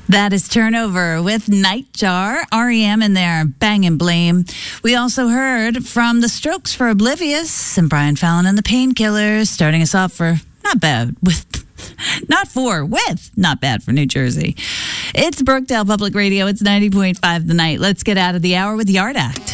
That is Turnover with Nightjar, REM in there, Bang and Blame. We also heard from The Strokes for Oblivious and Brian Fallon and the Painkillers, starting us off for Not Bad with Not Bad for New Jersey. It's Brookdale Public Radio. It's 90.5 The Night. Let's get out of the hour with Yard Act.